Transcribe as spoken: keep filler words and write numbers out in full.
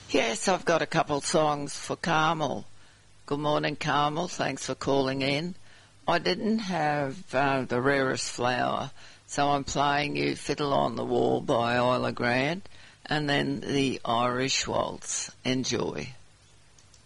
Yes, I've got a couple songs for Carmel. Good morning, Carmel. Thanks for calling in. I didn't have uh, The Rarest Flower, so I'm playing you Fiddle on the Wall by Isla Grant and then the Irish Waltz. Enjoy.